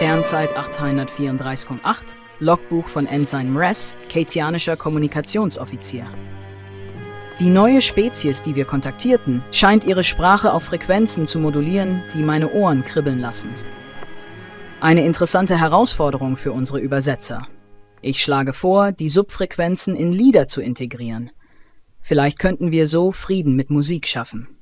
Sternzeit 834,8, Logbuch von Ensign Mress, keitianischer Kommunikationsoffizier. Die neue Spezies, die wir kontaktierten, scheint ihre Sprache auf Frequenzen zu modulieren, die meine Ohren kribbeln lassen. Eine interessante Herausforderung für unsere Übersetzer. Ich schlage vor, die Subfrequenzen in Lieder zu integrieren. Vielleicht könnten wir so Frieden mit Musik schaffen.